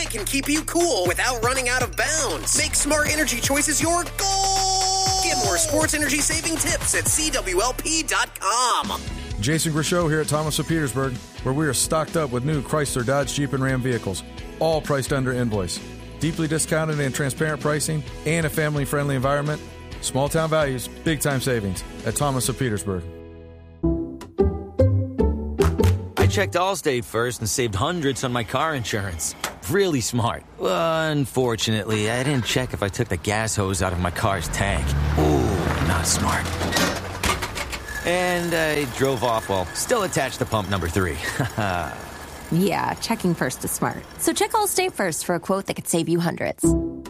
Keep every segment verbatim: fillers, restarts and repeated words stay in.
can keep you cool without running out of bounds. Make smart energy choices your goal. Get more sports energy saving tips at C W L P dot com. Jason Grishow here at Thomas of Petersburg, where we are stocked up with new Chrysler, Dodge, Jeep, and Ram vehicles, all priced under invoice. Deeply discounted and transparent pricing and a family-friendly environment. Small town values, big time savings at Thomas of Petersburg. I checked Allstate first and saved hundreds on my car insurance. Really smart. Unfortunately, I didn't check if I took the gas hose out of my car's tank. Ooh, not smart. And I drove off while still attached to pump number three. Yeah, checking first is smart. So check Allstate first for a quote that could save you hundreds.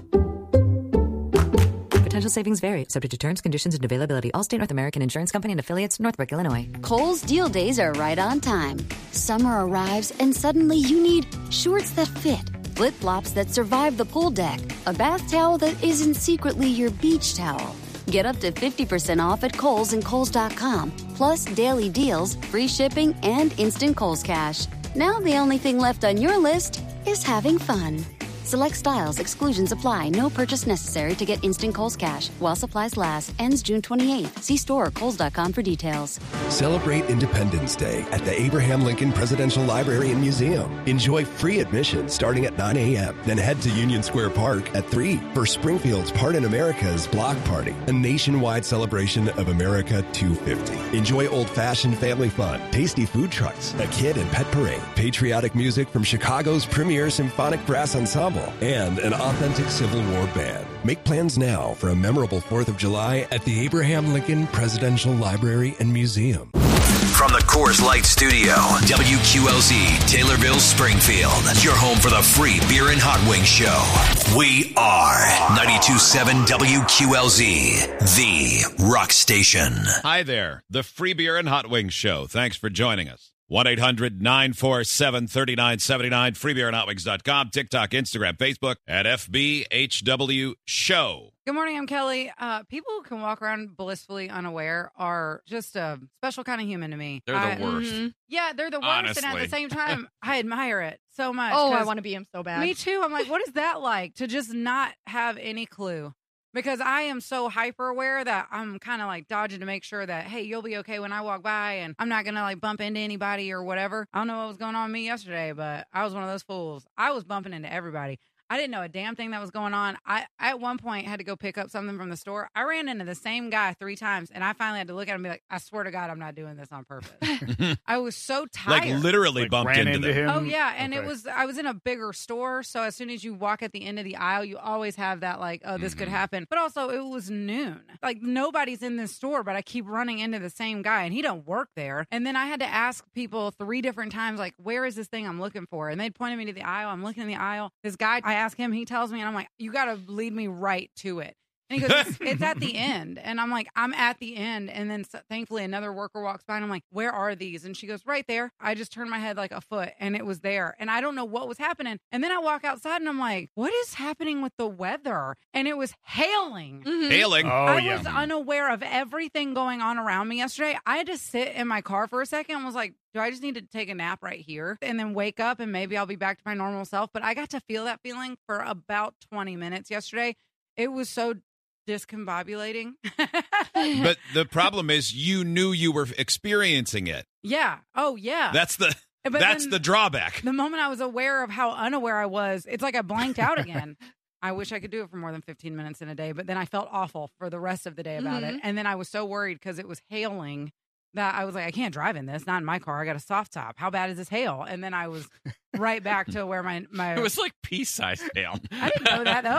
Potential savings vary, subject to terms, conditions, and availability. Allstate North American Insurance Company and affiliates, Northbrook, Illinois. Kohl's deal days are right on time. Summer arrives and suddenly you need shorts that fit, flip-flops that survive the pool deck, a bath towel that isn't secretly your beach towel. Get up to fifty percent off at Kohl's and Kohl's dot com, plus daily deals, free shipping, and instant Kohl's Cash. Now the only thing left on your list is having fun. Select styles, exclusions apply. No purchase necessary to get instant Kohl's Cash. While supplies last. Ends June twenty-eighth. See store or Kohl's dot com for details. Celebrate Independence Day at the Abraham Lincoln Presidential Library and Museum. Enjoy free admission starting at nine a.m. Then head to Union Square Park at three for Springfield's Part in America's Block Party, a nationwide celebration of America two fifty. Enjoy old-fashioned family fun, tasty food trucks, a kid and pet parade, patriotic music from Chicago's premier symphonic brass ensemble, and an authentic Civil War band. Make plans now for a memorable fourth of July at the Abraham Lincoln Presidential Library and Museum. From the Coors Light Studio, W Q L Z, Taylorville, Springfield, your home for the free beer and hot wing show. We are ninety-two point seven W Q L Z, the rock station. Hi there, the free beer and hot wing show. Thanks for joining us. one eight hundred nine four seven three nine seven nine, free beer and hot wings dot com, TikTok, Instagram, Facebook, at F B H W Show. Good morning, I'm Kelly. Uh, people who can walk around blissfully unaware are just a special kind of human to me. They're the I, worst. Mm-hmm. Yeah, they're the worst, Honestly. and at the same time, I admire it so much. Oh, I want to be him so bad. Me too. I'm like, what is that like, to just not have any clue? Because I am so hyper aware that I'm kind of like dodging to make sure that, hey, you'll be okay when I walk by and I'm not going to like bump into anybody or whatever. I don't know what was going on with me yesterday, but I was one of those fools. I was bumping into everybody. I didn't know a damn thing that was going on. I, I at one point had to go pick up something from the store. I ran into the same guy three times, and I finally had to look at him and be like, I swear to God, I'm not doing this on purpose. I was so tired. Like literally Like, bumped ran into, into them. him? Oh, yeah, and Okay. it was, I was in a bigger store, so as soon as you walk at the end of the aisle, you always have that, like, oh, this Mhm. could happen. But also, it was noon. Like, nobody's in this store, but I keep running into the same guy, and he don't work there. And then I had to ask people three different times, like, where is this thing I'm looking for? And they'd pointed me to the aisle. I'm looking in the aisle. This guy, I ask him, he tells me, and I'm like, you got to lead me right to it. And he goes, it's, it's at the end. And I'm like, I'm at the end. And then so, thankfully another worker walks by and I'm like, where are these? And she goes, right there. I just turned my head like a foot and it was there. And I don't know what was happening. And then I walk outside and I'm like, what is happening with the weather? And it was hailing. Mm-hmm. Hailing? Oh, I yeah. was unaware of everything going on around me yesterday. I had to sit in my car for a second and was like, do I just need to take a nap right here and then wake up and maybe I'll be back to my normal self? But I got to feel that feeling for about twenty minutes yesterday. It was so discombobulating. But the problem is you knew you were experiencing it. Yeah. Oh, yeah. That's the But that's then the drawback. The moment I was aware of how unaware I was, it's like I blanked out again. I wish I could do it for more than fifteen minutes in a day, but then I felt awful for the rest of the day about Mhm. it. And then I was so worried because it was hailing that I was like, I can't drive in this, not in my car. I got a soft top. How bad is this hail? And then I was right back to where my... my It was like pea-sized hail. I didn't know that, though.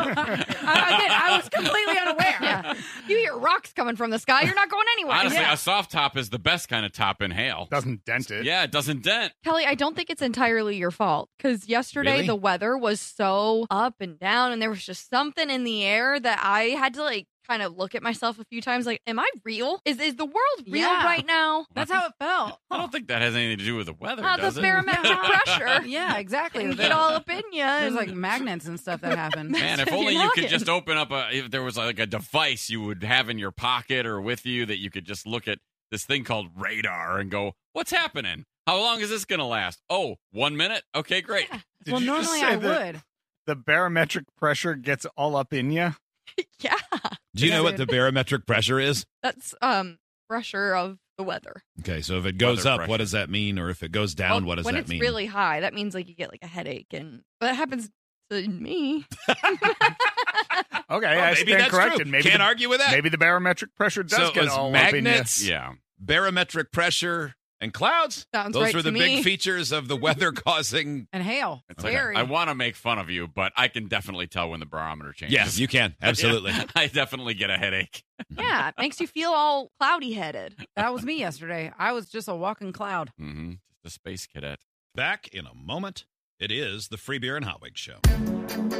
I, again, I was completely unaware. Yeah. You hear rocks coming from the sky, you're not going anywhere. Honestly, Yeah. a soft top is the best kind of top in hail. Doesn't dent it. Yeah, it doesn't dent. Kelly, I don't think it's entirely your fault because yesterday Really? the weather was so up and down and there was just something in the air that I had to like kind of look at myself a few times like, am I real? Is is the world real Yeah. right now? That's how it felt. I don't think that has anything to do with the weather, Uh, does the it? barometric pressure. Yeah, exactly. And get all up in you. There's like magnets and stuff that happen. Man, if You're only you could knocking. just open up a, if there was like a device you would have in your pocket or with you that you could just look at this thing called radar and go, what's happening? How long is this going to last? Oh, one minute? Okay, great. Did Well, you just normally say I that- would. the barometric pressure gets all up in you. Yeah. Do you know what the barometric pressure is? That's um pressure of the weather. Okay, so if it goes Weather up, pressure. what does that mean? Or if it goes down, Well, what does when that it's mean? really high, that means like you get like a headache, and but that happens to me. Okay, Well, I maybe stand that's corrected. true. Maybe Can't the, argue with that. Maybe the barometric pressure does So it get was all up in you. magnets, Yeah. barometric pressure, and clouds. Sounds Those right were to the me. big features of the weather causing. And hail. It's like, Scary. I want to make fun of you, but I can definitely tell when the barometer changes. Yes, you can. Absolutely. Yeah, I definitely get a headache. Yeah, it makes you feel all cloudy headed. That was me yesterday. I was just a walking cloud. Mm-hmm. Just a space cadet. Back in a moment. It is the Free Beer and Hot Wings Show.